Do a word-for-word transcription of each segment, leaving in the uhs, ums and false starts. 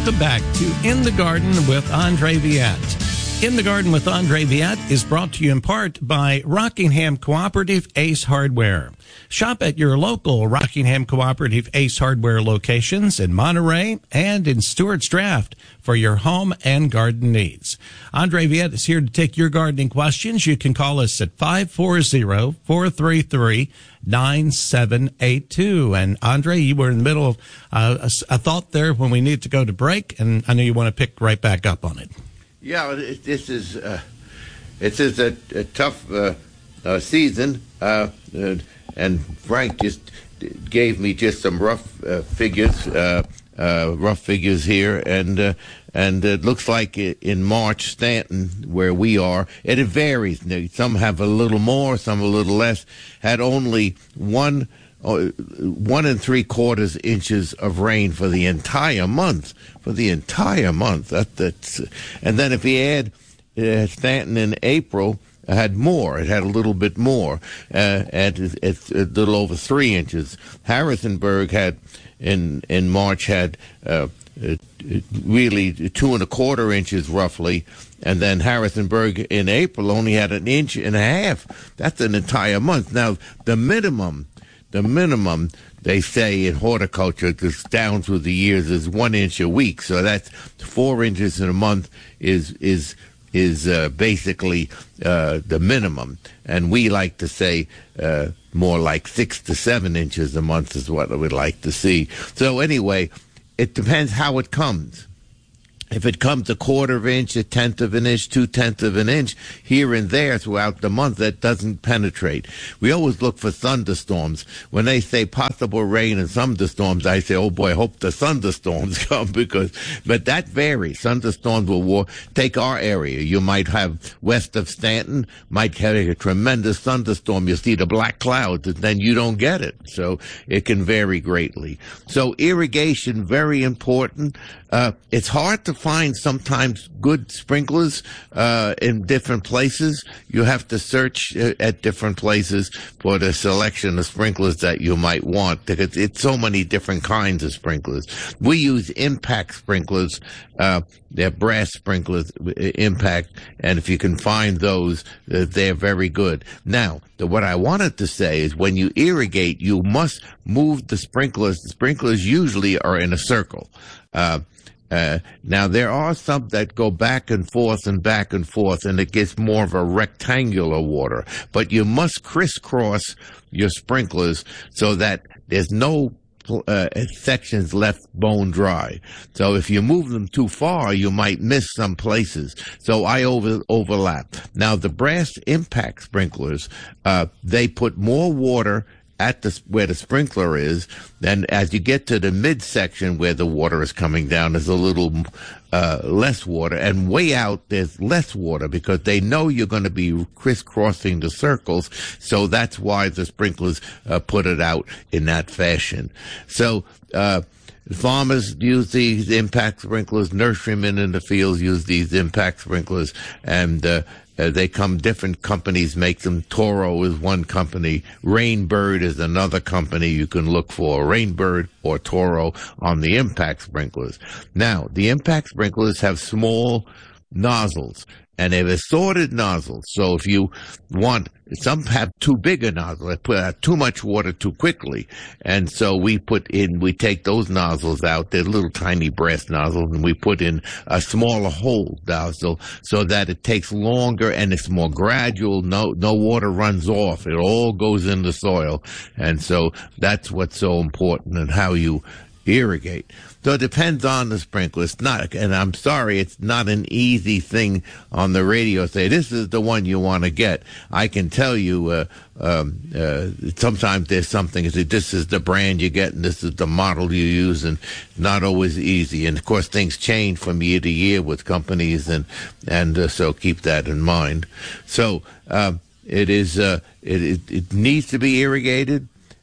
Welcome back to In the Garden with Andre Viette. In the Garden with Andre Viette is brought to you in part by Rockingham Cooperative Ace Hardware. Shop at your local Rockingham Cooperative Ace Hardware locations in Monterey and in Stewart's Draft for your home and garden needs. Andre Viette is here to take your gardening questions. You can call us at five four zero, four three three, nine seven eight two. And Andre, you were in the middle of uh, a, a thought there when we need to go to break, and I know you want to pick right back up on it. Yeah, it, this is uh, it is a, a tough uh, uh, season, uh, uh, and Frank just gave me just some rough uh, figures, uh, uh, rough figures here, and uh, and it looks like in March, Stanton, where we are, it varies. Some have a little more, some a little less. Had only one. Oh, one and three quarters inches of rain for the entire month. For the entire month. That, that's, and then if you add uh, Stanton in April, it had more. It had a little bit more. Uh, at, at a little over three inches. Harrisonburg had in in March had uh, really two and a quarter inches roughly, and then Harrisonburg in April only had an inch and a half. That's an entire month. Now the minimum. The minimum, they say in horticulture, just down through the years, is one inch a week. So that's four inches in a month is is is uh, basically uh, the minimum. And we like to say uh, more like six to seven inches a month is what I would like to see. So anyway, it depends how it comes. If it comes a quarter of an inch, a tenth of an inch, two-tenths of an inch, here and there throughout the month, that doesn't penetrate. We always look for thunderstorms. When they say possible rain and thunderstorms, I say, oh boy, I hope the thunderstorms come, because, but that varies. Thunderstorms will war, take our area. You might have west of Stanton, might have a tremendous thunderstorm. You'll see the black clouds, and then you don't get it. So it can vary greatly. So irrigation, very important. Uh, it's hard to find sometimes good sprinklers uh, in different places. You have to search uh, at different places for the selection of sprinklers that you might want, because it's so many different kinds of sprinklers. We use impact sprinklers. Uh, they're brass sprinklers, impact, and if you can find those, uh, they're very good. Now, the, what I wanted to say is when you irrigate, you must move the sprinklers. The sprinklers usually are in a circle. Uh, Uh, now, there are some that go back and forth and back and forth, and it gets more of a rectangular water. But you must crisscross your sprinklers so that there's no uh, sections left bone dry. So if you move them too far, you might miss some places. So I over overlap. Now, the brass impact sprinklers, uh, they put more water at the where the sprinkler is, then as you get to the midsection where the water is coming down, there's a little uh, less water, and way out there's less water, because they know you're going to be crisscrossing the circles. So that's why the sprinklers uh, put it out in that fashion. So uh, farmers use these impact sprinklers. Nurserymen in the fields use these impact sprinklers, and uh, Uh, they come, different companies make them. Toro is one company. Rainbird is another company you can look for. Rainbird or Toro on the impact sprinklers. Now, the impact sprinklers have small nozzles, and they're assorted nozzles. So if you want, some have too big a nozzle. They put out too much water too quickly. And so we put in, we take those nozzles out. They're little tiny brass nozzles, and we put in a smaller hole nozzle so that it takes longer and it's more gradual. No, no water runs off. It all goes in the soil. And so that's what's so important, and how you irrigate. So it depends on the sprinkler. It's not, and I'm sorry, it's not an easy thing on the radio to say, this is the one you want to get. I can tell you, uh, um, uh, sometimes there's something, this is the brand you get, and this is the model you use, and not always easy. And of course, things change from year to year with companies, and, and uh, so keep that in mind. So, um, it is, uh, it, it, it needs to be irrigated.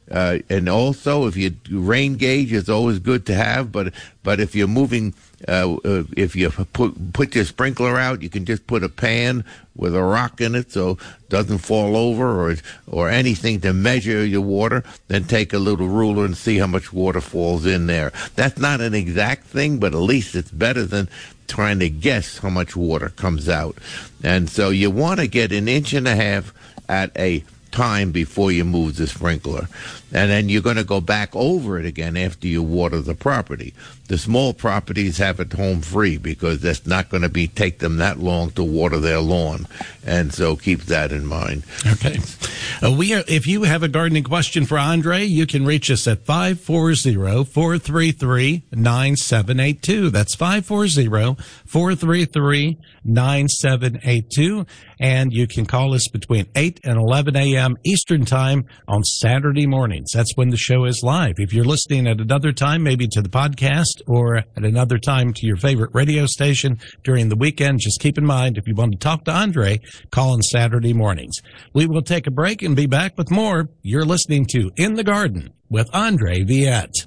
Uh, and also, if you rain gauge is always good to have, but but if you're moving, uh, uh, if you put put your sprinkler out, you can just put a pan with a rock in it so it doesn't fall over, or or anything to measure your water. Then take a little ruler and see how much water falls in there. That's not an exact thing, but at least it's better than trying to guess how much water comes out. And so you want to get an inch and a half at a time before you move the sprinkler, and then you're going to go back over it again after you water the property. The small properties have it home free because that's not going to be take them that long to water their lawn, and so keep that in mind. Okay, uh, we are, if you have a gardening question for Andre, you can reach us at five four zero, four three three, nine seven eight two. That's five four zero, four three three, nine seven eight two, and you can call us between eight and eleven a.m. Eastern Time on Saturday mornings. That's when the show is live. If you're listening at another time, maybe to the podcast or at another time to your favorite radio station during the weekend, just keep in mind, if you want to talk to Andre, call on Saturday mornings. We will take a break and be back with more. You're listening to In the Garden with Andre Viette.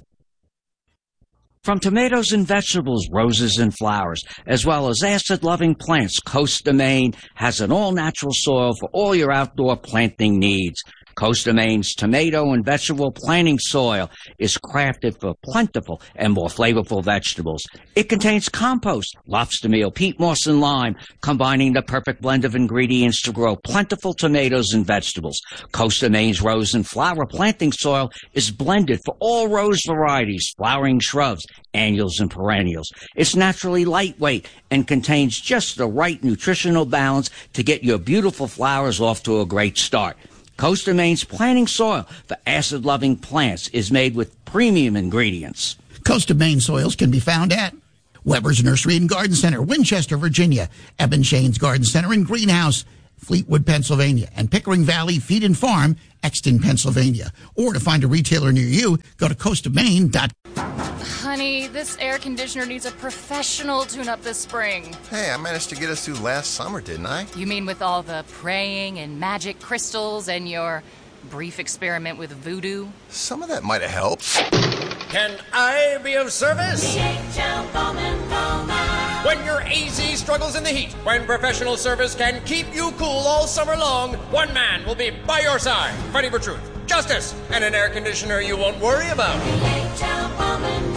From tomatoes and vegetables, roses and flowers, as well as acid-loving plants, Costa Maine has an all-natural soil for all your outdoor planting needs. Costa Maine's tomato and vegetable planting soil is crafted for plentiful and more flavorful vegetables. It contains compost, lobster meal, peat moss, and lime, combining the perfect blend of ingredients to grow plentiful tomatoes and vegetables. Costa Maine's rose and flower planting soil is blended for all rose varieties, flowering shrubs, annuals, and perennials. It's naturally lightweight and contains just the right nutritional balance to get your beautiful flowers off to a great start. Costa Maine's planting soil for acid-loving plants is made with premium ingredients. Costa Maine soils can be found at Weber's Nursery and Garden Center, Winchester, Virginia, Eben Shane's Garden Center and Greenhouse, Fleetwood, Pennsylvania, and Pickering Valley Feed and Farm, Exton, Pennsylvania. Or to find a retailer near you, go to costa maine dot com. Honey, this air conditioner needs a professional tune-up this spring. Hey, I managed to get us through last summer, didn't I? You mean with all the praying and magic crystals and your brief experiment with voodoo? Some of that might have helped. Can I be of service? D H L Bowman Bowman. When your A Z struggles in the heat, when professional service can keep you cool all summer long, one man will be by your side, fighting for truth, justice, and an air conditioner you won't worry about. D H L Bowman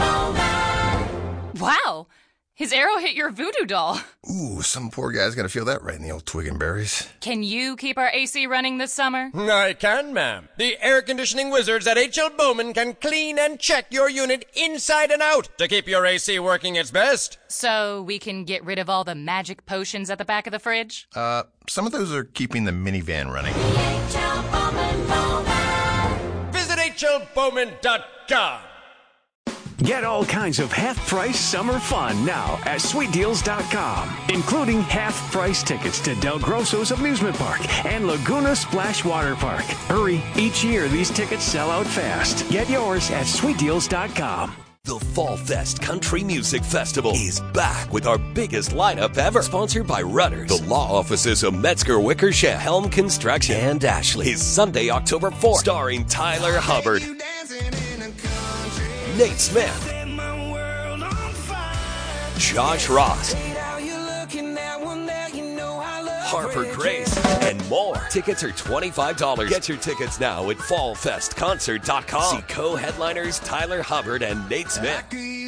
Bowman. Wow! His arrow hit your voodoo doll. Ooh, some poor guy's gonna feel that right in the old twig and berries. Can you keep our A C running this summer? I can, ma'am. The air conditioning wizards at H L Bowman can clean and check your unit inside and out to keep your A C working its best. So we can get rid of all the magic potions at the back of the fridge? Uh, some of those are keeping the minivan running. D H L Bowman Bowman. Visit H L Bowman dot com. Get all kinds of half-price summer fun now at sweet deals dot com, including half-price tickets to Del Grosso's Amusement Park and Laguna Splash Water Park. Hurry, each year these tickets sell out fast. Get yours at sweet deals dot com. The Fall Fest Country Music Festival is back with our biggest lineup ever. Sponsored by Rudders, the law offices of Metzger Wickersham, Helm Construction, and Ashley. Is Sunday, October fourth, starring Tyler Hubbard, Nate Smith, Josh Ross, Harper Grace, and more. Tickets are twenty-five dollars. Get your tickets now at fall fest concert dot com. See co-headliners Tyler Hubbard and Nate Smith.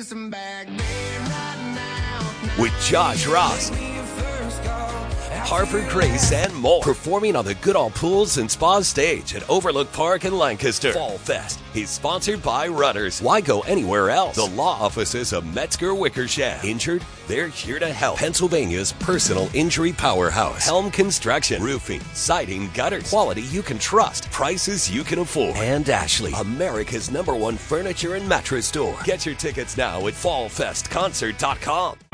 With Josh Ross, Harper Grace, and more. Performing on the Goodall Pools and Spa stage at Overlook Park in Lancaster. Fall Fest is sponsored by Rudders. Why go anywhere else? The law offices of Metzger Wickersham. Injured? They're here to help. Pennsylvania's personal injury powerhouse. Helm Construction. Roofing, siding, gutters. Quality you can trust. Prices you can afford. And Ashley, America's number one furniture and mattress store. Get your tickets now at fall fest concert dot com.